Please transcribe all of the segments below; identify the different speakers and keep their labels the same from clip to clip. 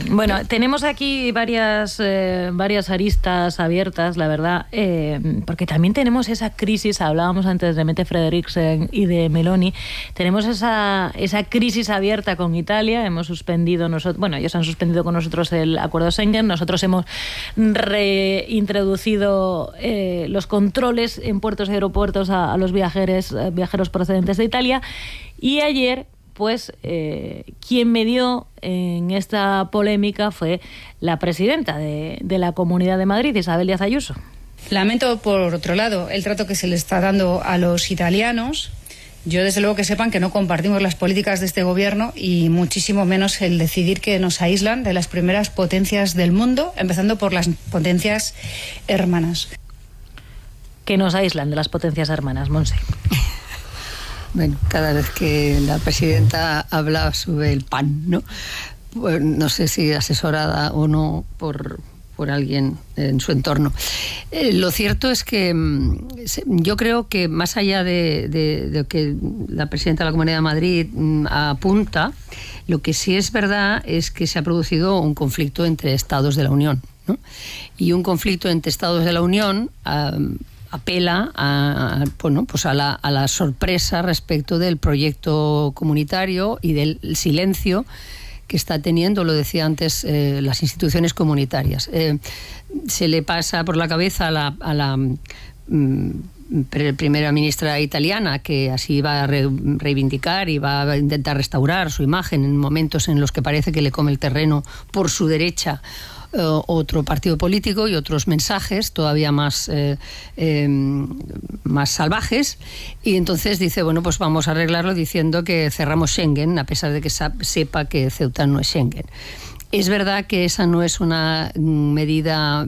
Speaker 1: Bueno, tenemos aquí varias aristas abiertas, la verdad, porque también tenemos esa crisis, hablábamos antes de Mette Frederiksen y de Meloni, tenemos esa crisis abierta con Italia. Hemos suspendido ellos han suspendido con nosotros el acuerdo Schengen, nosotros hemos reintroducido los controles en puertos y aeropuertos a los viajeros procedentes de Italia, y ayer pues quien medió en esta polémica fue la presidenta de la Comunidad de Madrid, Isabel Díaz Ayuso.
Speaker 2: Lamento, por otro lado, el trato que se le está dando a los italianos. Yo, desde luego, que sepan que no compartimos las políticas de este gobierno, y muchísimo menos el decidir que nos aíslan de las primeras potencias del mundo, empezando por las potencias hermanas.
Speaker 1: Que nos aíslan de las potencias hermanas, Monse.
Speaker 3: Bueno, cada vez que la presidenta habla sobre el pan, ¿no? Pues no sé si asesorada o no por alguien en su entorno. Lo cierto es que yo creo que más allá de que la presidenta de la Comunidad de Madrid apunta, lo que sí es verdad es que se ha producido un conflicto entre Estados de la Unión, ¿no? Y un conflicto entre Estados de la Unión apela a la sorpresa respecto del proyecto comunitario y del silencio que está teniendo, lo decía antes, las instituciones comunitarias. Se le pasa por la cabeza a la primera ministra italiana, que así va a reivindicar y va a intentar restaurar su imagen en momentos en los que parece que le come el terreno por su derecha otro partido político y otros mensajes todavía más salvajes, y entonces dice, bueno, pues vamos a arreglarlo diciendo que cerramos Schengen, a pesar de que sepa que Ceuta no es Schengen. Es verdad que esa no es una medida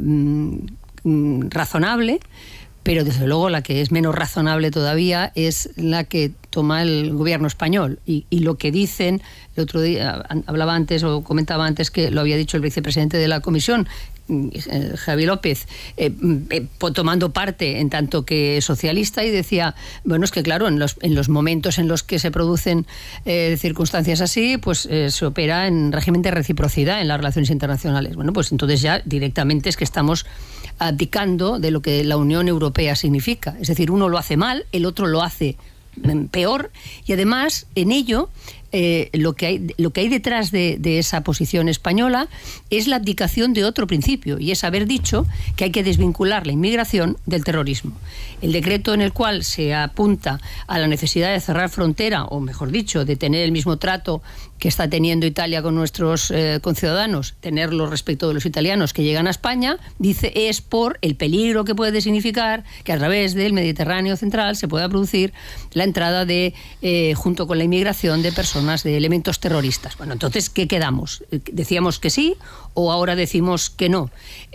Speaker 3: razonable, pero desde luego la que es menos razonable todavía es la que toma el gobierno español. Y lo que dicen, el otro día hablaba antes o comentaba antes que lo había dicho el vicepresidente de la Comisión, Javi López, tomando parte en tanto que socialista, y decía, bueno, es que claro, en los momentos en los que se producen circunstancias así, pues se opera en régimen de reciprocidad en las relaciones internacionales. Bueno, pues entonces ya directamente es que estamos abdicando de lo que la Unión Europea significa. Es decir, uno lo hace mal, el otro lo hace peor, y además en ello lo que hay detrás de esa posición española es la abdicación de otro principio, y es haber dicho que hay que desvincular la inmigración del terrorismo. El decreto en el cual se apunta a la necesidad de cerrar frontera, o mejor dicho, de tener el mismo trato que está teniendo Italia con nuestros conciudadanos, tenerlo respecto de los italianos que llegan a España, dice, es por el peligro que puede significar que a través del Mediterráneo central se pueda producir la entrada junto con la inmigración de personas, de elementos terroristas. Bueno, entonces, ¿qué quedamos? ¿Decíamos que sí o ahora decimos que no?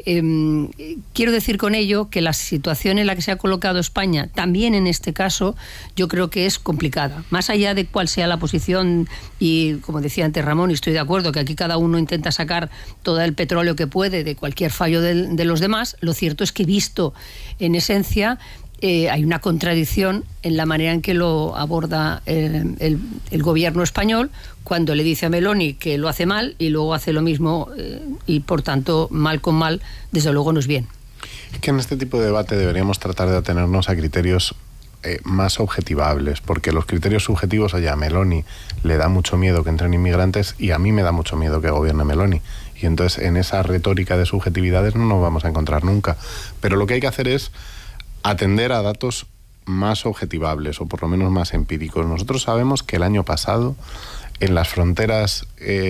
Speaker 3: Quiero decir con ello que la situación en la que se ha colocado España, también en este caso, yo creo que es complicada. Más allá de cuál sea la posición, y como decía antes Ramón, y estoy de acuerdo que aquí cada uno intenta sacar todo el petróleo que puede de cualquier fallo de los demás, lo cierto es que, visto en esencia, hay una contradicción en la manera en que lo aborda el gobierno español, cuando le dice a Meloni que lo hace mal y luego hace lo mismo, y por tanto mal con mal desde luego no es bien.
Speaker 4: Es que en este tipo de debate deberíamos tratar de atenernos a criterios más objetivables, porque los criterios subjetivos, a Meloni le da mucho miedo que entren inmigrantes y a mí me da mucho miedo que gobierne Meloni, y entonces en esa retórica de subjetividades no nos vamos a encontrar nunca. Pero lo que hay que hacer es atender a datos más objetivables, o por lo menos más empíricos. Nosotros sabemos que el año pasado en las fronteras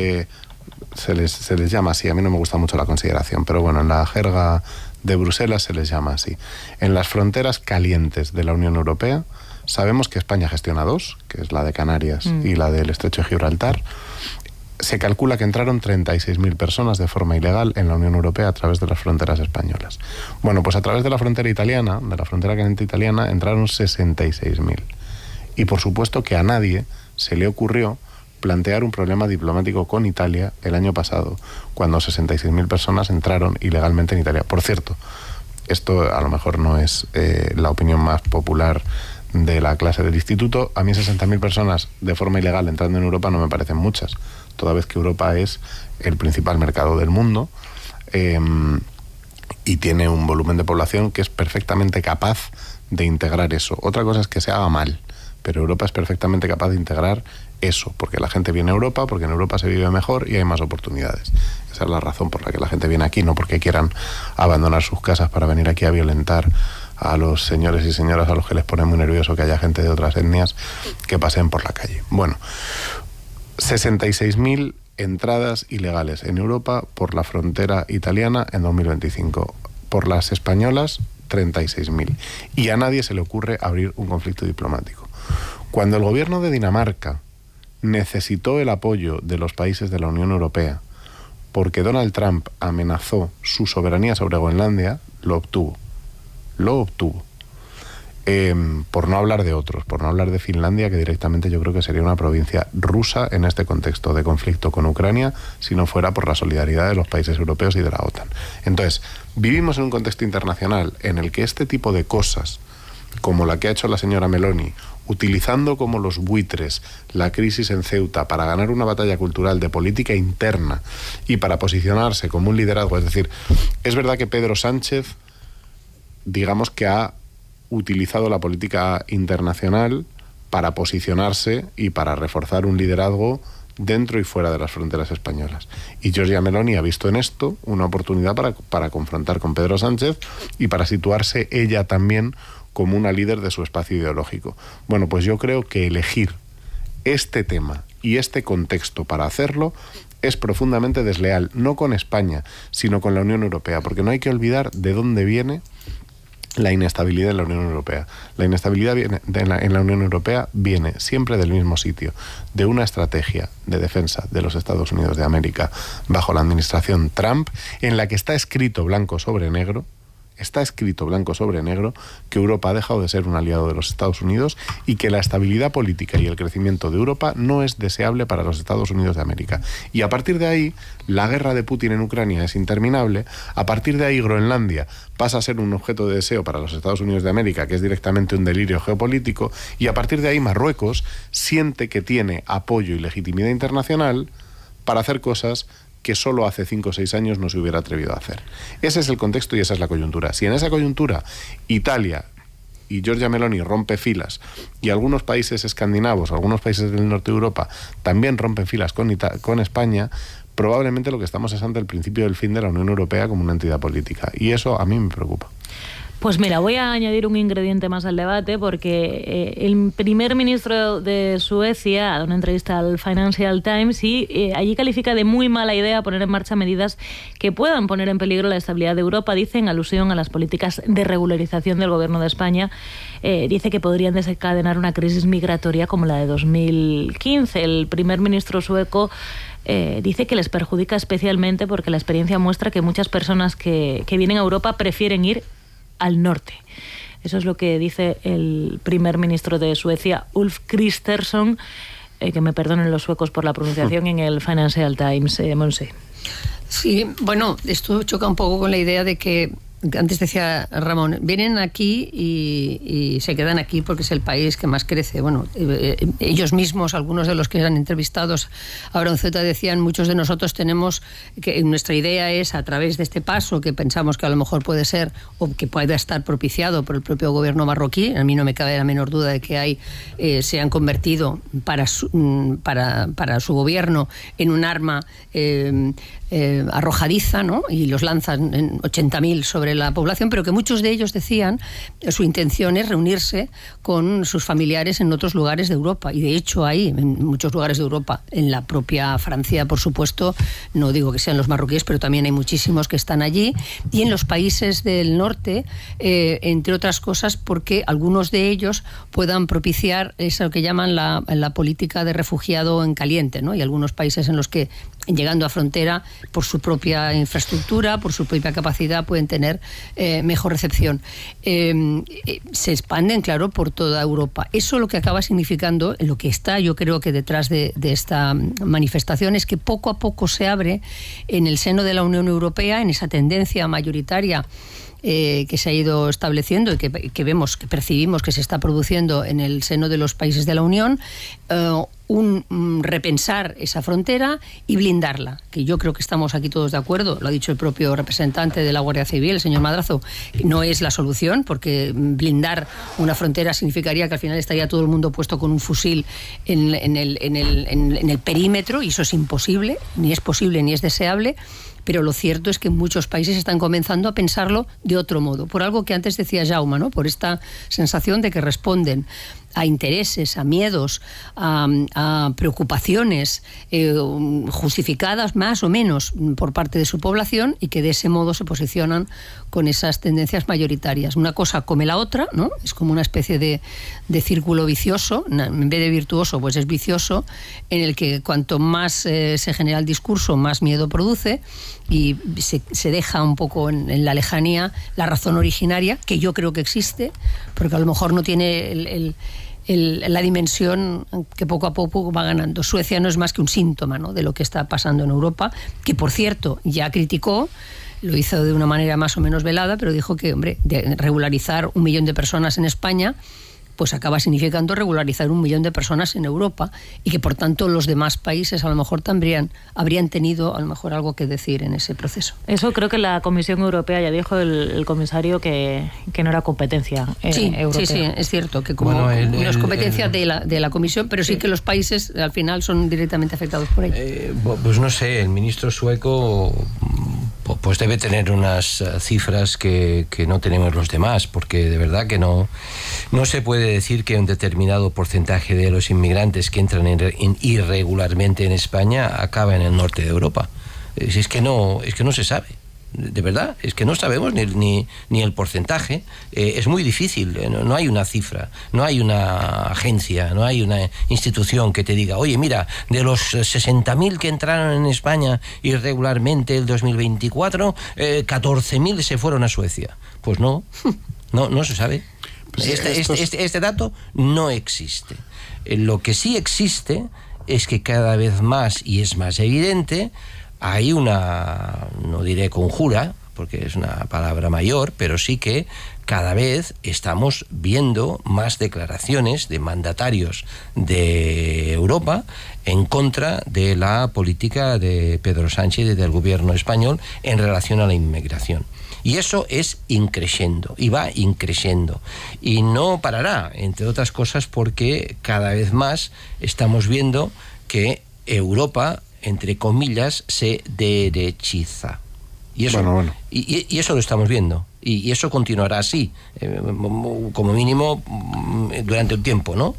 Speaker 4: se les llama así, a mí no me gusta mucho la consideración, pero bueno, en la jerga de Bruselas se les llama así. En las fronteras calientes de la Unión Europea sabemos que España gestiona dos, que es la de Canarias y la del Estrecho de Gibraltar. Se calcula que entraron 36.000 personas de forma ilegal en la Unión Europea a través de las fronteras españolas. Bueno, pues a través de la frontera italiana, de la frontera caliente italiana, entraron 66.000. Y por supuesto que a nadie se le ocurrió plantear un problema diplomático con Italia el año pasado, cuando 66.000 personas entraron ilegalmente en Italia. Por cierto, esto a lo mejor no es la opinión más popular de la clase del instituto. A mí 60.000 personas de forma ilegal entrando en Europa no me parecen muchas. toda vez que Europa es el principal mercado del mundo y tiene un volumen de población que es perfectamente capaz de integrar eso. Otra cosa es que se haga mal, pero Europa es perfectamente capaz de integrar eso, porque la gente viene a Europa, porque en Europa se vive mejor y hay más oportunidades. Esa es la razón por la que la gente viene aquí, no porque quieran abandonar sus casas para venir aquí a violentar a los señores y señoras a los que les pone muy nervioso que haya gente de otras etnias que pasen por la calle. Bueno, 66.000 entradas ilegales en Europa por la frontera italiana en 2025. Por las españolas, 36.000. Y a nadie se le ocurre abrir un conflicto diplomático. Cuando el gobierno de Dinamarca necesitó el apoyo de los países de la Unión Europea porque Donald Trump amenazó su soberanía sobre Groenlandia, lo obtuvo. Lo obtuvo. Por no hablar de otros, por no hablar de Finlandia, que directamente yo creo que sería una provincia rusa en este contexto de conflicto con Ucrania, si no fuera por la solidaridad de los países europeos y de la OTAN. Entonces, vivimos en un contexto internacional en el que este tipo de cosas, como la que ha hecho la señora Meloni, utilizando como los buitres la crisis en Ceuta para ganar una batalla cultural de política interna y para posicionarse como un liderazgo, es decir, es verdad que Pedro Sánchez, digamos que ha utilizado la política internacional para posicionarse y para reforzar un liderazgo dentro y fuera de las fronteras españolas. Y Giorgia Meloni ha visto en esto una oportunidad para confrontar con Pedro Sánchez y para situarse ella también como una líder de su espacio ideológico. Bueno, pues yo creo que elegir este tema y este contexto para hacerlo es profundamente desleal, no con España, sino con la Unión Europea, porque no hay que olvidar de dónde viene la inestabilidad en la Unión Europea. La inestabilidad en la Unión Europea viene siempre del mismo sitio, de una estrategia de defensa de los Estados Unidos de América bajo la administración Trump, en la que está escrito blanco sobre negro, que Europa ha dejado de ser un aliado de los Estados Unidos y que la estabilidad política y el crecimiento de Europa no es deseable para los Estados Unidos de América. Y a partir de ahí, la guerra de Putin en Ucrania es interminable. A partir de ahí, Groenlandia pasa a ser un objeto de deseo para los Estados Unidos de América, que es directamente un delirio geopolítico. Y a partir de ahí, Marruecos siente que tiene apoyo y legitimidad internacional para hacer cosas que solo hace 5 o 6 años no se hubiera atrevido a hacer. Ese es el contexto y esa es la coyuntura. Si en esa coyuntura Italia y Giorgia Meloni rompe filas y algunos países escandinavos, algunos países del norte de Europa también rompen filas con España, probablemente lo que estamos es ante el principio del fin de la Unión Europea como una entidad política. Y eso a mí me preocupa.
Speaker 1: Pues mira, voy a añadir un ingrediente más al debate porque el primer ministro de Suecia ha dado una entrevista al Financial Times y allí califica de muy mala idea poner en marcha medidas que puedan poner en peligro la estabilidad de Europa, dice en alusión a las políticas de regularización del gobierno de España. Dice que podrían desencadenar una crisis migratoria como la de 2015. El primer ministro sueco dice que les perjudica especialmente porque la experiencia muestra que muchas personas que vienen a Europa prefieren ir al norte. Eso es lo que dice el primer ministro de Suecia, Ulf Kristersson, que me perdonen los suecos por la pronunciación, en el Financial Times. Monse.
Speaker 3: Sí, bueno, esto choca un poco con la idea de que, antes decía Ramón, vienen aquí y se quedan aquí porque es el país que más crece. Bueno, ellos mismos, algunos de los que han entrevistados ahora en Ceuta, decían, muchos de nosotros tenemos que nuestra idea es, a través de este paso que pensamos que a lo mejor puede ser o que pueda estar propiciado por el propio gobierno marroquí, a mí no me cabe la menor duda de que se han convertido para su gobierno en un arma arrojadiza, ¿no? Y los lanzan en 80.000 sobre la población, pero que muchos de ellos decían su intención es reunirse con sus familiares en otros lugares de Europa, y de hecho hay en muchos lugares de Europa, en la propia Francia, por supuesto, no digo que sean los marroquíes, pero también hay muchísimos que están allí, y en los países del norte, entre otras cosas porque algunos de ellos puedan propiciar eso que llaman la política de refugiado en caliente, ¿no? Y algunos países en los que, llegando a frontera, por su propia infraestructura, por su propia capacidad, pueden tener mejor recepción. Se expanden, claro, por toda Europa. Eso lo que acaba significando, lo que está, yo creo que detrás de esta manifestación, es que poco a poco se abre en el seno de la Unión Europea, en esa tendencia mayoritaria que se ha ido estableciendo y que vemos, que percibimos que se está produciendo en el seno de los países de la Unión, un repensar esa frontera y blindarla, que yo creo que estamos aquí todos de acuerdo, lo ha dicho el propio representante de la Guardia Civil, el señor Madrazo, no es la solución, porque blindar una frontera significaría que al final estaría todo el mundo puesto con un fusil en el perímetro, y eso es imposible, ni es posible ni es deseable. Pero lo cierto es que muchos países están comenzando a pensarlo de otro modo, por algo que antes decía Jaume, ¿no? Por esta sensación de que responden a intereses, a miedos, a preocupaciones justificadas más o menos por parte de su población, y que de ese modo se posicionan con esas tendencias mayoritarias. Una cosa come la otra, ¿no? Es como una especie de círculo vicioso, en vez de virtuoso, pues es vicioso, en el que cuanto más se genera el discurso, más miedo produce, y se deja un poco en la lejanía la razón originaria, que yo creo que existe, porque a lo mejor no tiene la dimensión que poco a poco va ganando. Suecia no es más que un síntoma, ¿no?, de lo que está pasando en Europa, que por cierto ya criticó, lo hizo de una manera más o menos velada, pero dijo que, hombre, de regularizar 1 millón de personas en España, pues acaba significando regularizar 1 millón de personas en Europa, y que por tanto los demás países a lo mejor también habrían tenido a lo mejor algo que decir en ese proceso.
Speaker 1: Eso creo que la Comisión Europea, ya dijo el comisario que no era competencia europea.
Speaker 3: Sí, es cierto que como no es competencia de la Comisión, pero sí que los países al final son directamente afectados por ello.
Speaker 5: Pues no sé, el ministro sueco pues debe tener unas cifras que no tenemos los demás, porque de verdad que no se puede decir que un determinado porcentaje de los inmigrantes que entran irregularmente en España acaba en el norte de Europa. Es que no se sabe. De verdad, es que no sabemos ni el porcentaje. Es muy difícil, no hay una cifra, no hay una agencia, no hay una institución que te diga, oye, mira, de los 60.000 que entraron en España irregularmente el 2024, 14.000 se fueron a Suecia. Pues no se sabe. Este dato no existe. Lo que sí existe es que cada vez más, y es más evidente, hay una, no diré conjura, porque es una palabra mayor, pero sí que cada vez estamos viendo más declaraciones de mandatarios de Europa en contra de la política de Pedro Sánchez y del gobierno español en relación a la inmigración. Y eso es increciendo, y va increciendo. Y no parará, entre otras cosas, porque cada vez más estamos viendo que Europa, entre comillas, se derechiza. Y eso, bueno. Y eso lo estamos viendo. Y eso continuará así, como mínimo durante un tiempo, ¿no?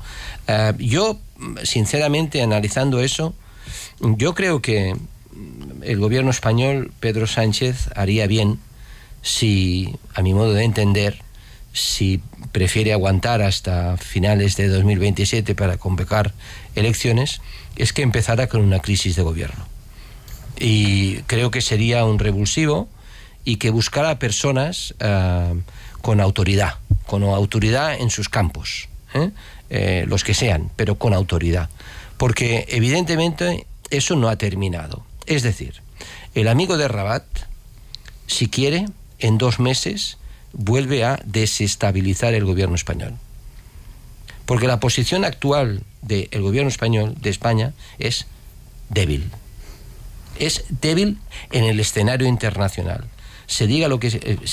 Speaker 5: Yo, sinceramente, analizando eso, yo creo que el gobierno español, Pedro Sánchez, haría bien si, a mi modo de entender, si prefiere aguantar hasta finales de 2027 para convocar elecciones, es que empezara con una crisis de gobierno. Y creo que sería un revulsivo, y que buscara personas con autoridad en sus campos, los que sean, pero con autoridad. Porque evidentemente eso no ha terminado. Es decir, el amigo de Rabat, si quiere, en 2 meses vuelve a desestabilizar el gobierno español. Porque la posición actual del gobierno español, de España, es débil. Es débil en el escenario internacional. Se diga lo que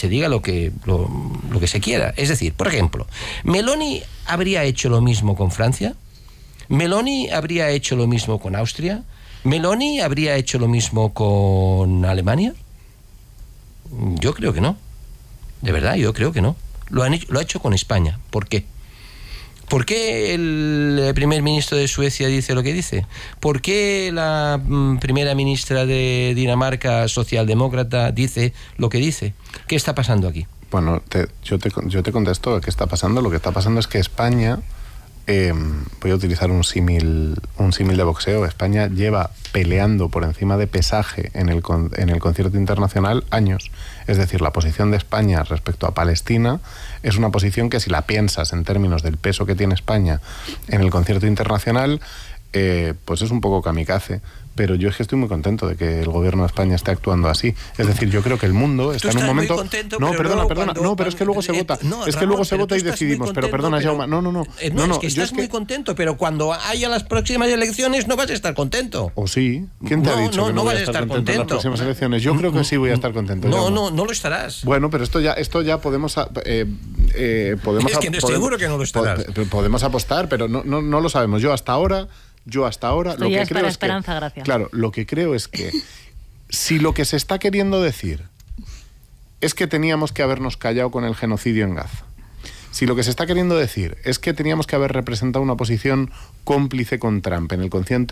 Speaker 5: se quiera. Es decir, por ejemplo, ¿Meloni habría hecho lo mismo con Francia? ¿Meloni habría hecho lo mismo con Austria? ¿Meloni habría hecho lo mismo con Alemania? Yo creo que no. De verdad, yo creo que no. Lo ha hecho con España. ¿Por qué? ¿Por qué el primer ministro de Suecia dice lo que dice? ¿Por qué la primera ministra de Dinamarca, socialdemócrata, dice lo que dice? ¿Qué está pasando aquí?
Speaker 4: Bueno, yo te contesto qué está pasando. Lo que está pasando es que España, voy a utilizar un símil de boxeo, España lleva peleando por encima de pesaje en el concierto internacional años. Es decir, la posición de España respecto a Palestina es una posición que, si la piensas en términos del peso que tiene España en el concierto internacional, pues es un poco kamikaze. Pero yo es que estoy muy contento de que el gobierno de España esté actuando así. Es decir, yo creo que el mundo está en un momento...
Speaker 5: Contento,
Speaker 4: no,
Speaker 5: pero
Speaker 4: perdona. No, pero es que luego se vota. Es que luego se vota y decidimos. Pero perdona, Jaume. No.
Speaker 5: Es que estás muy contento, pero cuando haya las próximas elecciones no vas a estar contento.
Speaker 4: ¿O sí? ¿Quién te ha dicho que no vas a estar contento en las próximas elecciones? Yo creo que sí voy a estar contento.
Speaker 5: No lo estarás.
Speaker 4: Bueno, pero esto ya podemos...
Speaker 5: Es que seguro que no lo estarás.
Speaker 4: Podemos apostar, pero no lo sabemos. Yo hasta ahora
Speaker 1: esto
Speaker 4: lo
Speaker 1: ya
Speaker 4: que
Speaker 1: es
Speaker 4: creo
Speaker 1: para
Speaker 4: es
Speaker 1: Esperanza
Speaker 4: que,
Speaker 1: Gracia.
Speaker 4: claro, lo que creo es que si lo que se está queriendo decir es que teníamos que habernos callado con el genocidio en Gaza, si lo que se está queriendo decir es que teníamos que haber representado una posición cómplice con Trump en el concierto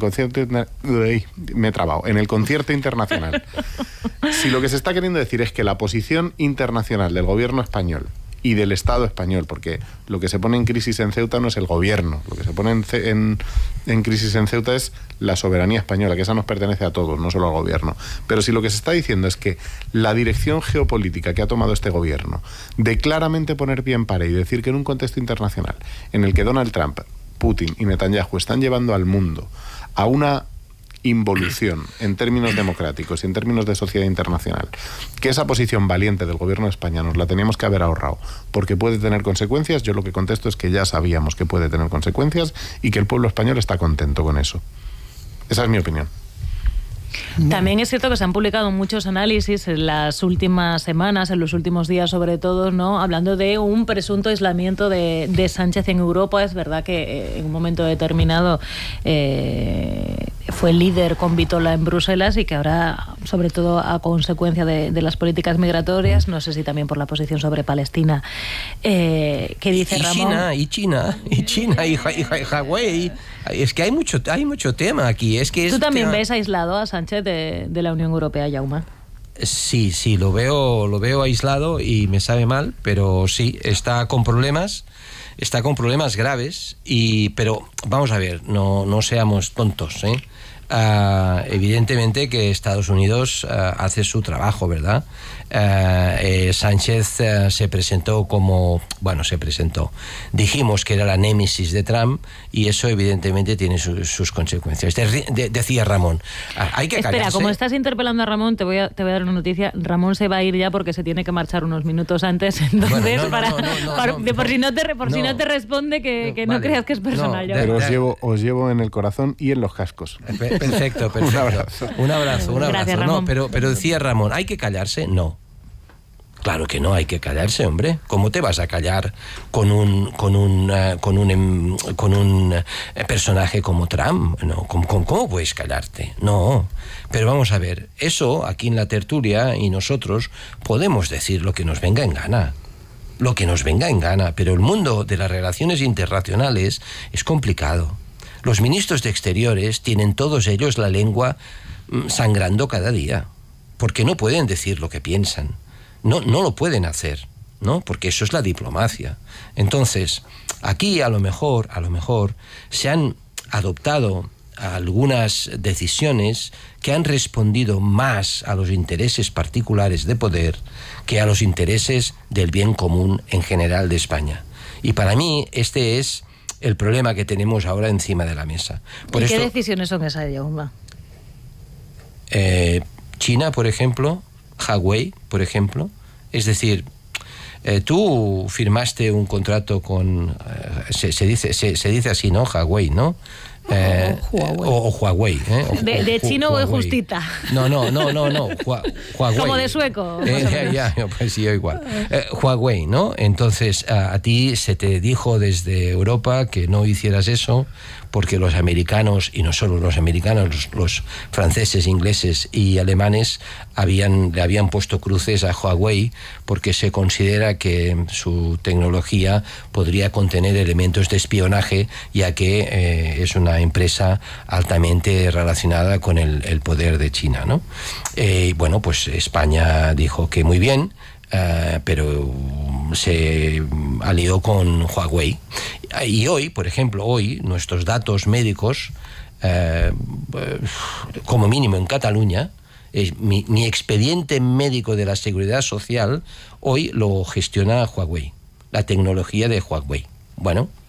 Speaker 4: internacional, si lo que se está queriendo decir es que la posición internacional del gobierno español y del Estado español, porque lo que se pone en crisis en Ceuta no es el gobierno, lo que se pone en crisis en Ceuta es la soberanía española, que esa nos pertenece a todos, no solo al gobierno. Pero si lo que se está diciendo es que la dirección geopolítica que ha tomado este gobierno de claramente poner pie en pared y decir que en un contexto internacional en el que Donald Trump, Putin y Netanyahu están llevando al mundo a una involución en términos democráticos y en términos de sociedad internacional, que esa posición valiente del gobierno de España nos la teníamos que haber ahorrado porque puede tener consecuencias, yo lo que contesto es que ya sabíamos que puede tener consecuencias y que el pueblo español está contento con eso. Esa es mi opinión.
Speaker 1: También es cierto que se han publicado muchos análisis en las últimas semanas, en los últimos días sobre todo, ¿no? Hablando de un presunto aislamiento de Sánchez en Europa. Es verdad que en un momento determinado fue líder con Vitola en Bruselas y que ahora, sobre todo a consecuencia de las políticas migratorias, no sé si también por la posición sobre Palestina, que dice Ramón...
Speaker 5: China y Hawái. Es que hay mucho tema aquí. Es que
Speaker 1: ¿Tú también ves aislado a Sánchez de la Unión Europea, Jaume?
Speaker 5: Sí, lo veo aislado y me sabe mal, pero sí, está con problemas graves, pero vamos a ver, no seamos tontos, ¿eh? Evidentemente que Estados Unidos hace su trabajo, ¿verdad? Sánchez se presentó dijimos que era la némesis de Trump y eso evidentemente tiene sus consecuencias. Decía Ramón, hay que callarse.
Speaker 1: Espera, como estás interpelando a Ramón, te voy a dar una noticia. Ramón se va a ir ya porque se tiene que marchar unos minutos antes, entonces por si no te responde que vale, no creas que es personal.
Speaker 4: Pero os llevo en el corazón y en los cascos.
Speaker 5: Perfecto. Un abrazo.
Speaker 1: Gracias, Ramón.
Speaker 5: No, pero decía Ramón, ¿hay que callarse? No. Claro que no hay que callarse, hombre. ¿Cómo te vas a callar con un personaje como Trump? No, ¿cómo puedes callarte? No. Pero vamos a ver, eso aquí en la tertulia y nosotros podemos decir lo que nos venga en gana. Pero el mundo de las relaciones internacionales es complicado. Los ministros de Exteriores tienen todos ellos la lengua sangrando cada día, porque no pueden decir lo que piensan. No lo pueden hacer, ¿no? Porque eso es la diplomacia. Entonces, aquí a lo mejor se han adoptado algunas decisiones que han respondido más a los intereses particulares de poder que a los intereses del bien común en general de España. Y para mí este es el problema que tenemos ahora encima de la mesa.
Speaker 1: ¿Qué decisiones son esas, Jaume?
Speaker 5: China, por ejemplo, Hawái, por ejemplo. Es decir, tú firmaste un contrato con... se dice así, ¿no? Hawái, ¿no? O Huawei.
Speaker 1: De chino o de justita.
Speaker 5: No. Huawei.
Speaker 1: Como de sueco.
Speaker 5: Pues sí, yo igual. Huawei, ¿no? Entonces, a ti se te dijo desde Europa que no hicieras eso porque los americanos, y no solo los americanos, los franceses, ingleses y alemanes le habían puesto cruces a Huawei porque se considera que su tecnología podría contener elementos de espionaje, ya que es una empresa altamente relacionada con el poder de China, ¿no? Bueno, pues España dijo que muy bien, pero se alió con Huawei. Y hoy, por ejemplo, nuestros datos médicos, como mínimo en Cataluña, mi expediente médico de la Seguridad Social hoy lo gestiona Huawei, la tecnología de Huawei. Bueno,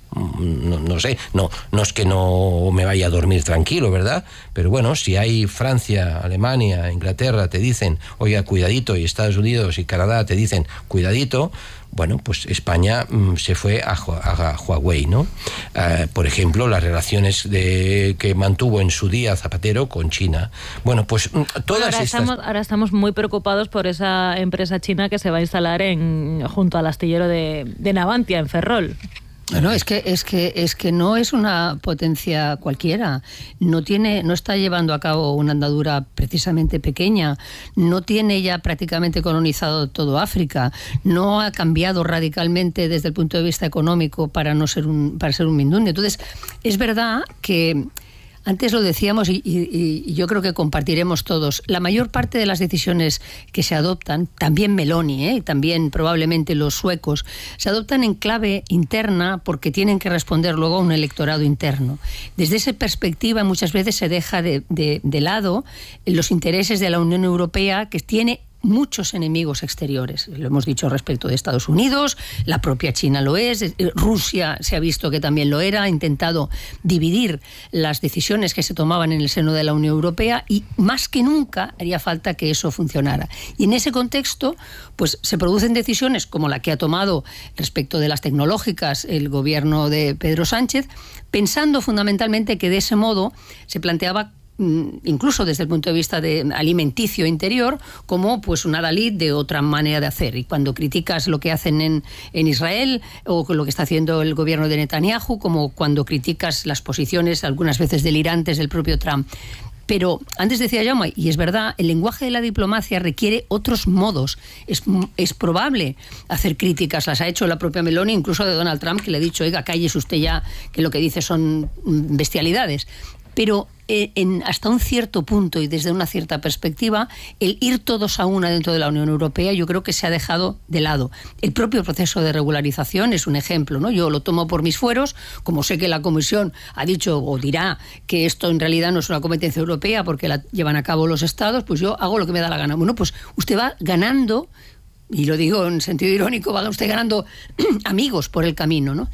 Speaker 5: No sé, no es que no me vaya a dormir tranquilo, ¿verdad? Pero bueno, si hay Francia, Alemania, Inglaterra te dicen, oiga, cuidadito, y Estados Unidos y Canadá te dicen, cuidadito, bueno, pues España se fue a Huawei, ¿no? Por ejemplo, las relaciones que mantuvo en su día Zapatero con China. Bueno, pues todas
Speaker 1: ahora estamos muy preocupados por esa empresa china que se va a instalar junto al astillero de Navantia, en Ferrol.
Speaker 3: Bueno, es que no es una potencia cualquiera, no está llevando a cabo una andadura precisamente pequeña, no tiene ya prácticamente colonizado todo África, no ha cambiado radicalmente desde el punto de vista económico para ser un mindundrio. Entonces, es verdad que antes lo decíamos y yo creo que compartiremos todos. La mayor parte de las decisiones que se adoptan, también Meloni, también probablemente los suecos, se adoptan en clave interna porque tienen que responder luego a un electorado interno. Desde esa perspectiva muchas veces se deja de lado los intereses de la Unión Europea, que tiene muchos enemigos exteriores. Lo hemos dicho respecto de Estados Unidos, la propia China lo es, Rusia se ha visto que también lo era, ha intentado dividir las decisiones que se tomaban en el seno de la Unión Europea y más que nunca haría falta que eso funcionara. Y en ese contexto, pues se producen decisiones como la que ha tomado respecto de las tecnológicas el gobierno de Pedro Sánchez, pensando fundamentalmente que de ese modo se planteaba, incluso desde el punto de vista de alimenticio interior, como pues un adalid de otra manera de hacer. Y cuando criticas lo que hacen en Israel o lo que está haciendo el gobierno de Netanyahu, como cuando criticas las posiciones algunas veces delirantes del propio Trump. Pero antes decía Jaume, y es verdad, el lenguaje de la diplomacia requiere otros modos. Es probable hacer críticas, las ha hecho la propia Meloni, incluso de Donald Trump, que le ha dicho, oiga, cállese usted ya, que lo que dice son bestialidades. Pero hasta un cierto punto y desde una cierta perspectiva, el ir todos a una dentro de la Unión Europea yo creo que se ha dejado de lado. El propio proceso de regularización es un ejemplo, ¿no? Yo lo tomo por mis fueros, como sé que la Comisión ha dicho o dirá que esto en realidad no es una competencia europea porque la llevan a cabo los Estados, pues yo hago lo que me da la gana. Bueno, pues usted va ganando, y lo digo en sentido irónico, va usted ganando amigos por el camino, ¿no?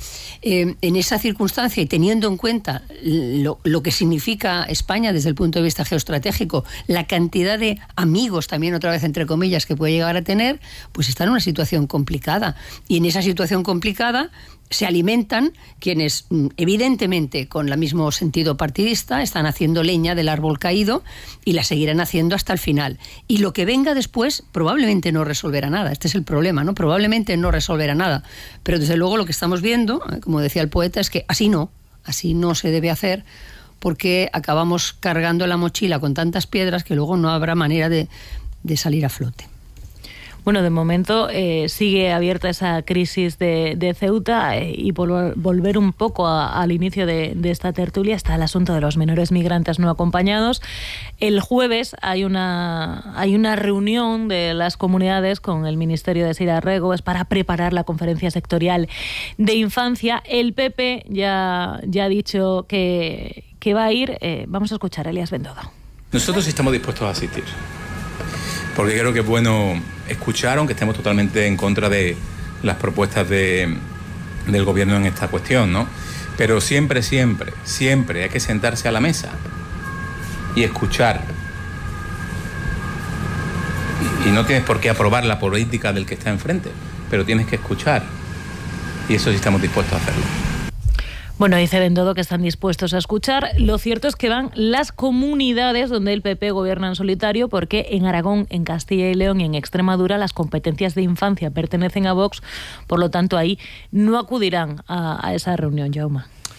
Speaker 3: En esa circunstancia y teniendo en cuenta lo que significa España desde el punto de vista geoestratégico, la cantidad de amigos también, otra vez entre comillas, que puede llegar a tener, pues está en una situación complicada. Y en esa situación complicada se alimentan quienes, evidentemente, con el mismo sentido partidista, están haciendo leña del árbol caído y la seguirán haciendo hasta el final. Y lo que venga después probablemente no resolverá nada. Este es el problema, ¿no? Probablemente no resolverá nada. Pero desde luego lo que estamos viendo, como decía el poeta, es que así no se debe hacer, porque acabamos cargando la mochila con tantas piedras que luego no habrá manera de salir a flote.
Speaker 1: Bueno, de momento sigue abierta esa crisis de Ceuta y por volver un poco al inicio de esta tertulia está el asunto de los menores migrantes no acompañados. El jueves hay una reunión de las comunidades con el Ministerio de Sira Rego, es para preparar la conferencia sectorial de infancia. El PP ya ha dicho que va a ir. Vamos a escuchar a Elías Bendodo.
Speaker 6: Nosotros estamos dispuestos a asistir, porque creo que es bueno escuchar, aunque estemos totalmente en contra de las propuestas del gobierno en esta cuestión, ¿no? Pero siempre hay que sentarse a la mesa y escuchar. Y no tienes por qué aprobar la política del que está enfrente, pero tienes que escuchar. Y eso sí estamos dispuestos a hacerlo.
Speaker 1: Bueno, dice Bendodo que están dispuestos a escuchar. Lo cierto es que van las comunidades donde el PP gobierna en solitario, porque en Aragón, en Castilla y León y en Extremadura las competencias de infancia pertenecen a Vox, por lo tanto ahí no acudirán a esa reunión, Jaume.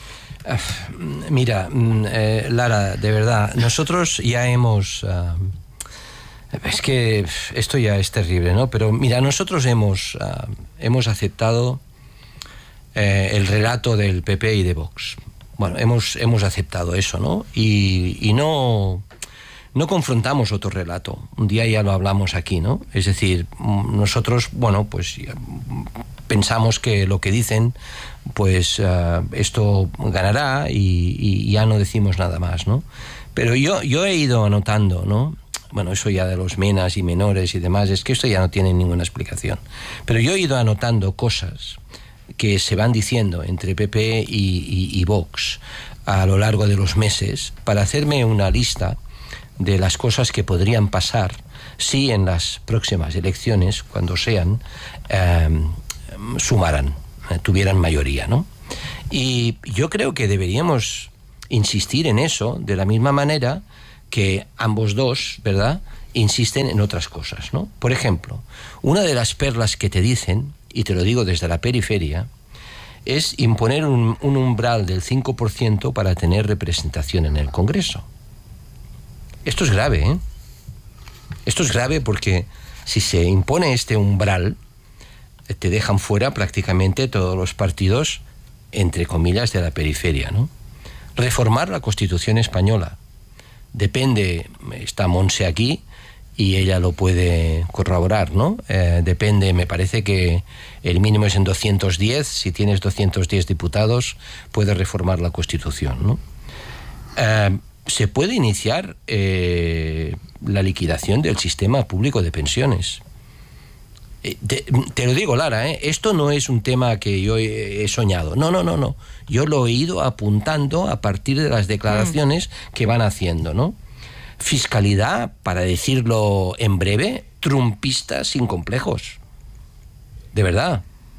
Speaker 5: Mira, Lara, de verdad, nosotros ya hemos... es que esto ya es terrible, ¿no? Pero mira, nosotros hemos aceptado el relato del PP y de Vox. Bueno, hemos aceptado eso, ¿no? Y no confrontamos otro relato. Un día ya lo hablamos aquí, ¿no? Es decir, nosotros, bueno, pues pensamos que lo que dicen, pues esto ganará y ya no decimos nada más, ¿no? Pero yo he ido anotando, ¿no? Bueno, eso ya de los menas y menores y demás, es que esto ya no tiene ninguna explicación. Pero yo he ido anotando cosas que se van diciendo entre PP y Vox a lo largo de los meses, para hacerme una lista de las cosas que podrían pasar si en las próximas elecciones, cuando sean, sumaran, tuvieran mayoría, ¿no? Y yo creo que deberíamos insistir en eso de la misma manera que ambos dos, ¿verdad?, insisten en otras cosas, ¿no? Por ejemplo, una de las perlas que te dicen, y te lo digo desde la periferia, es imponer un umbral del 5% para tener representación en el Congreso. Esto es grave, ¿eh? Esto es grave porque si se impone este umbral, te dejan fuera prácticamente todos los partidos, entre comillas, de la periferia, ¿no? Reformar la Constitución española. Depende, está Monse aquí y ella lo puede corroborar, ¿no? Depende, me parece que el mínimo es en 210, si tienes 210 diputados, puedes reformar la Constitución, ¿no? Se puede iniciar la liquidación del sistema público de pensiones. Te lo digo, Lara, esto no es un tema que yo he soñado. No. Yo lo he ido apuntando a partir de las declaraciones que van haciendo, ¿no? Fiscalidad, para decirlo en breve, trumpista sin complejos. De verdad.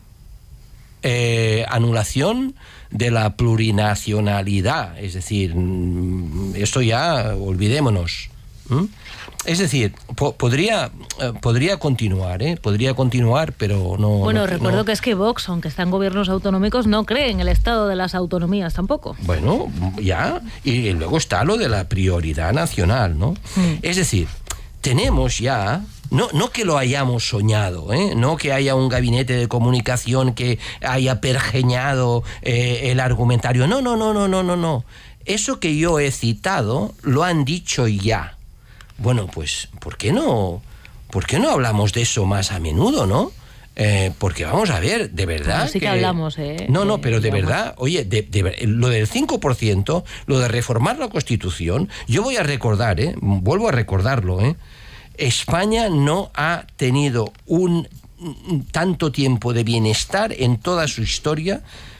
Speaker 5: Anulación de la plurinacionalidad. Es decir, esto ya olvidémonos. Es decir, podría continuar, podría continuar, pero no...
Speaker 1: Bueno, recuerdo que es que Vox, aunque está en gobiernos autonómicos, no cree en el estado de las autonomías tampoco.
Speaker 5: Bueno, ya, y luego está lo de la prioridad nacional, ¿no? Es decir, tenemos ya... No que lo hayamos soñado, no que haya un gabinete de comunicación que haya pergeñado el argumentario. No. Eso que yo he citado lo han dicho ya. Bueno, pues, ¿por qué no hablamos de eso más a menudo, no? Porque vamos a ver, de verdad...
Speaker 1: Bueno, sí que hablamos,
Speaker 5: No, pero de verdad, oye, lo del 5%, lo de reformar la Constitución, yo voy a recordar, vuelvo a recordarlo, España no ha tenido tanto tiempo de bienestar en toda su historia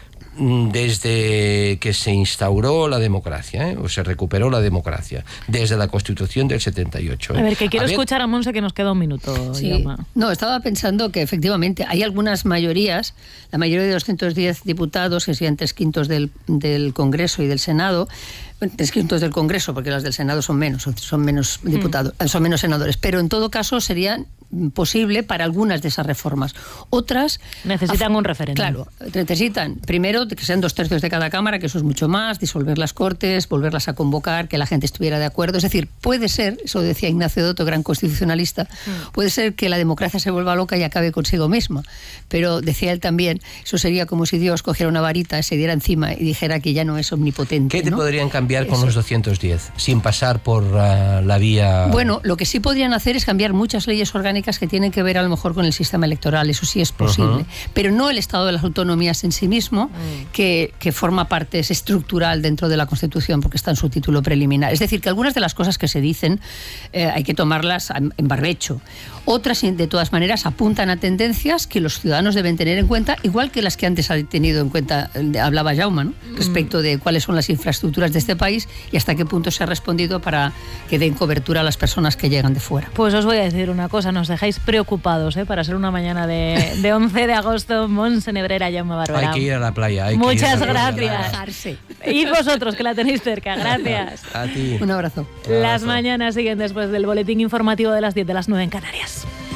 Speaker 5: desde que se instauró la democracia, o se recuperó la democracia, desde la Constitución del 78.
Speaker 1: A ver, que quiero escuchar a Monse, que nos queda un minuto.
Speaker 3: Sí.
Speaker 1: Llama.
Speaker 3: No, estaba pensando que efectivamente hay algunas mayorías, la mayoría de 210 diputados, que serían 3/5 del Congreso y del Senado, 3/5 del Congreso, porque las del Senado son menos diputados, son menos senadores, pero en todo caso serían posible para algunas de esas reformas. Otras
Speaker 1: necesitan un referéndum.
Speaker 3: Claro, necesitan primero que sean 2/3 de cada cámara, que eso es mucho más, disolver las Cortes, volverlas a convocar, que la gente estuviera de acuerdo. Es decir, puede ser, eso decía Ignacio Dotto, gran constitucionalista, puede ser que la democracia se vuelva loca y acabe consigo misma. Pero decía él también, eso sería como si Dios cogiera una varita, se diera encima y dijera que ya no es omnipotente.
Speaker 5: ¿Qué te podrían cambiar con
Speaker 3: eso?
Speaker 5: Los 210, sin pasar por la vía...?
Speaker 3: Bueno, lo que sí podrían hacer es cambiar muchas leyes orgánicas que tienen que ver a lo mejor con el sistema electoral, eso sí es posible, pero no el estado de las autonomías en sí mismo, que forma parte, es estructural dentro de la Constitución porque está en su título preliminar. Es decir, que algunas de las cosas que se dicen hay que tomarlas en barbecho. Otras, de todas maneras, apuntan a tendencias que los ciudadanos deben tener en cuenta, igual que las que antes ha tenido en cuenta, hablaba Jaume, ¿no? Respecto de cuáles son las infraestructuras de este país y hasta qué punto se ha respondido para que den cobertura a las personas que llegan de fuera.
Speaker 1: Pues os voy a decir una cosa, nos dejáis preocupados, para ser una mañana de 11 de agosto, Monse Nebrera, Jaume Barberá.
Speaker 5: Hay que ir a la playa.
Speaker 1: Muchas gracias. Y vosotros, que la tenéis cerca, gracias.
Speaker 5: A ti.
Speaker 3: Un abrazo.
Speaker 1: Las mañanas siguen después del boletín informativo de las 10 de las 9 en Canarias.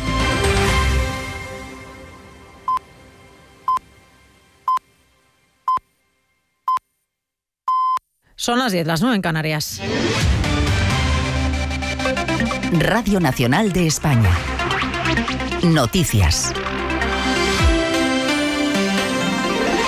Speaker 7: Son las 10, las 9 en Canarias.
Speaker 8: Radio Nacional de España. Noticias.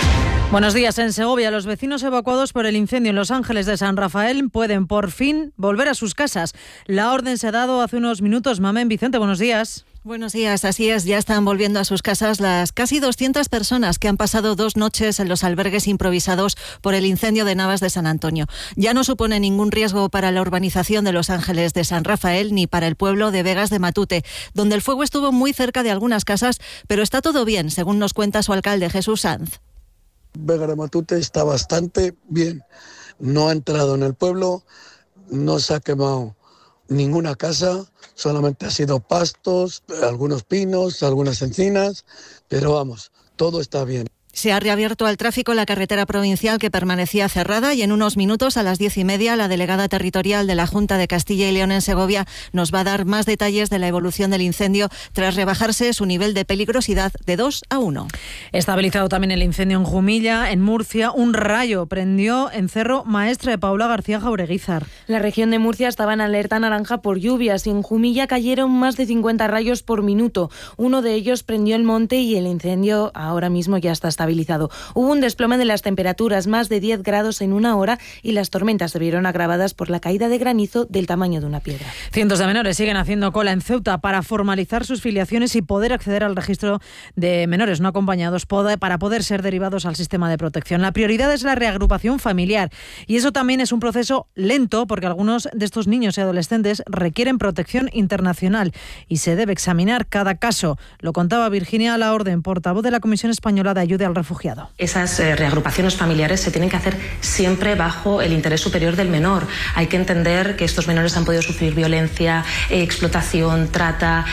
Speaker 7: Buenos días. En Segovia, los vecinos evacuados por el incendio en Los Ángeles de San Rafael pueden por fin volver a sus casas. La orden se ha dado hace unos minutos. Mamén Vicente, buenos días.
Speaker 9: Buenos días, así es, ya están volviendo a sus casas las casi 200 personas que han pasado 2 noches en los albergues improvisados por el incendio de Navas de San Antonio. Ya no supone ningún riesgo para la urbanización de Los Ángeles de San Rafael ni para el pueblo de Vegas de Matute, donde el fuego estuvo muy cerca de algunas casas, pero está todo bien, según nos cuenta su alcalde Jesús Sanz.
Speaker 10: Vegas de Matute está bastante bien, no ha entrado en el pueblo, no se ha quemado ninguna casa, solamente ha sido pastos, algunos pinos, algunas encinas, pero vamos, todo está bien.
Speaker 9: Se ha reabierto al tráfico la carretera provincial que permanecía cerrada y en unos minutos, a las 10:30, la delegada territorial de la Junta de Castilla y León en Segovia nos va a dar más detalles de la evolución del incendio tras rebajarse su nivel de peligrosidad de 2 a 1.
Speaker 7: Estabilizado también el incendio en Jumilla, en Murcia. Un rayo prendió en Cerro Maestre de Paula García Jaureguizar.
Speaker 11: La región de Murcia estaba en alerta naranja por lluvias y en Jumilla cayeron más de 50 rayos por minuto. Uno de ellos prendió el monte y el incendio ahora mismo ya está estabilizado. Hubo un desplome de las temperaturas, más de 10 grados en una hora, y las tormentas se vieron agravadas por la caída de granizo del tamaño de una piedra.
Speaker 7: Cientos de menores siguen haciendo cola en Ceuta para formalizar sus filiaciones y poder acceder al registro de menores no acompañados para poder ser derivados al sistema de protección. La prioridad es la reagrupación familiar y eso también es un proceso lento porque algunos de estos niños y adolescentes requieren protección internacional y se debe examinar cada caso. Lo contaba Virginia Laorden, portavoz de la Comisión Española de Ayuda al Refugiado.
Speaker 12: Esas reagrupaciones familiares se tienen que hacer siempre bajo el interés superior del menor. Hay que entender que estos menores han podido sufrir violencia, explotación, trata.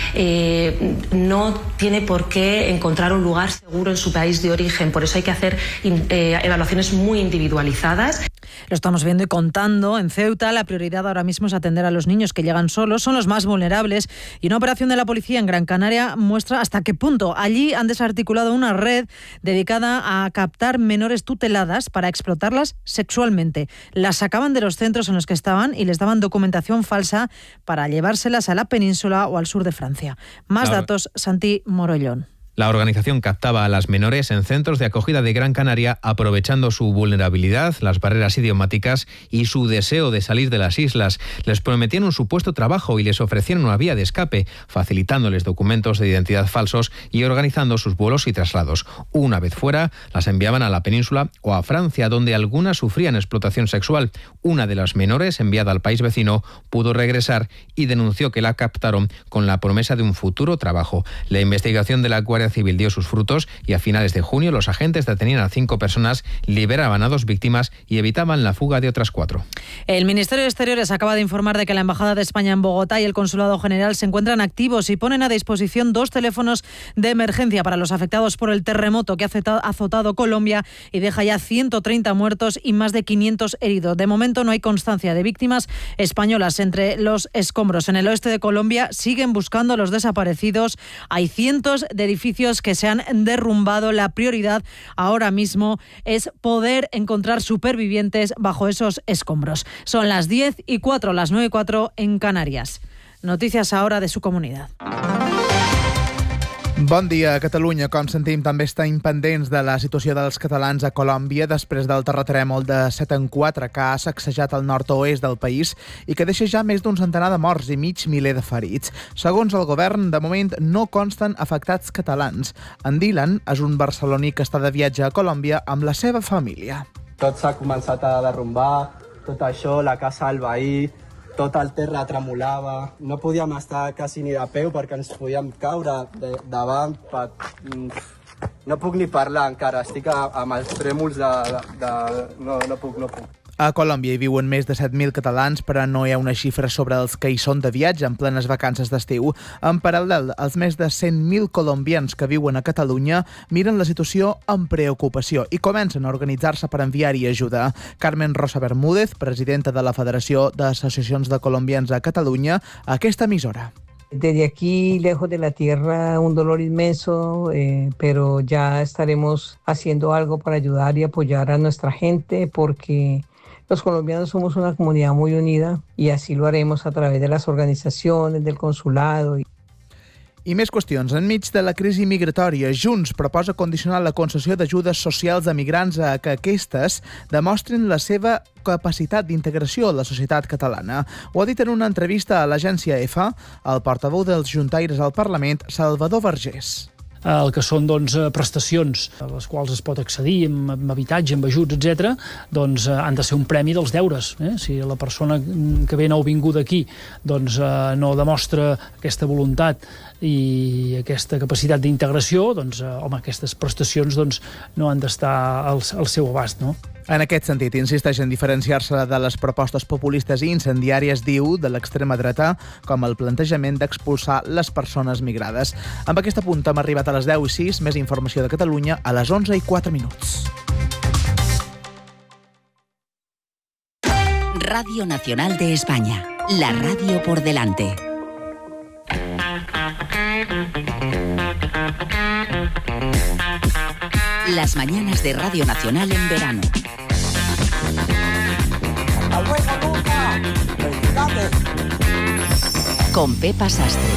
Speaker 12: No tiene por qué encontrar un lugar seguro en su país de origen. Por eso hay que hacer evaluaciones muy individualizadas.
Speaker 7: Lo estamos viendo y contando. En Ceuta la prioridad ahora mismo es atender a los niños que llegan solos, son los más vulnerables, y una operación de la policía en Gran Canaria muestra hasta qué punto. Allí han desarticulado una red dedicada a captar menores tuteladas para explotarlas sexualmente. Las sacaban de los centros en los que estaban y les daban documentación falsa para llevárselas a la península o al sur de Francia. Más datos, Santi Morollón.
Speaker 13: La organización captaba a las menores en centros de acogida de Gran Canaria aprovechando su vulnerabilidad, las barreras idiomáticas y su deseo de salir de las islas. Les prometían un supuesto trabajo y les ofrecían una vía de escape, facilitándoles documentos de identidad falsos y organizando sus vuelos y traslados. Una vez fuera, las enviaban a la península o a Francia, donde algunas sufrían explotación sexual. Una de las menores, enviada al país vecino, pudo regresar y denunció que la captaron con la promesa de un futuro trabajo. La investigación de la Guardia Civil dio sus frutos y a finales de junio los agentes detenían a 5 personas, liberaban a 2 víctimas y evitaban la fuga de otras 4.
Speaker 7: El Ministerio de Exteriores acaba de informar de que la Embajada de España en Bogotá y el Consulado General se encuentran activos y ponen a disposición 2 teléfonos de emergencia para los afectados por el terremoto que ha azotado Colombia y deja ya 130 muertos y más de 500 heridos. De momento no hay constancia de víctimas españolas entre los escombros. En el oeste de Colombia siguen buscando a los desaparecidos. Hay cientos de edificios que se han derrumbado. La prioridad ahora mismo es poder encontrar supervivientes bajo esos escombros. Son las 10:04, las 9:04 en Canarias. Noticias ahora de su comunidad.
Speaker 14: Bon dia. A Catalunya, com sentim, també estem pendents de la situació dels catalans a Colòmbia després del terratrèmol de 7,4 que ha sacsejat el nord-oest del país i que deixa ja més d'un centenar de morts i mig miler de ferits. Segons el govern, de moment no consten afectats catalans. En Dylan és un barceloní que està de viatge a Colòmbia amb la seva família.
Speaker 15: Tot s'ha començat a derrumbar, tot això, la casa del veí, tot el terra tremolava. No podíem estar quasi ni de peu perquè ens podíem caure davant. No puc ni parlar encara, estic amb els trèmols No puc.
Speaker 14: A Colòmbia hi viuen més de 7.000 catalans, però no hi ha una xifra sobre els que hi són de viatge en plenes vacances d'estiu. En paral·lel, els més de 100.000 colombians que viuen a Catalunya miren la situació amb preocupació i comencen a organitzar-se per enviar-hi ajuda. Carmen Rosa Bermúdez, presidenta de la Federació d'Associacions de Colombians a Catalunya, a aquesta emissora.
Speaker 16: Desde aquí, lejos de la tierra, un dolor inmenso, pero ya estaremos haciendo algo para ayudar y apoyar a nuestra gente porque los colombianos somos una comunidad muy unida y así lo haremos a través de las organizaciones, del consulado.
Speaker 14: I més qüestions. Enmig de la crisi migratòria, Junts proposa condicionar la concessió d'ajudes socials a migrants a que aquestes demostrin la seva capacitat d'integració a la societat catalana. Ho ha dit en una entrevista a l'agència EFA el portaveu dels juntaires al Parlament, Salvador Vergés.
Speaker 17: El que són prestacions a les quals es pot accedir amb habitatge, amb ajuts, etc., han de ser un premi dels deures. Si la persona que ve nouvinguda aquí no demostra aquesta voluntat i aquesta capacitat d'integració, aquestes prestacions no han d'estar al seu abast, no?
Speaker 14: En aquest sentit, insisteix en diferenciar-se de les propostes populistes i incendiàries, diu, de l'extrema dreta, com el plantejament d'expulsar les persones migrades. Amb aquest apunt hem arribat a les 10:06, més informació de Catalunya a les 11:04.
Speaker 8: Radio Nacional de España, la radio por delante. Las mañanas de Radio Nacional en verano. Con Pepa Sastre.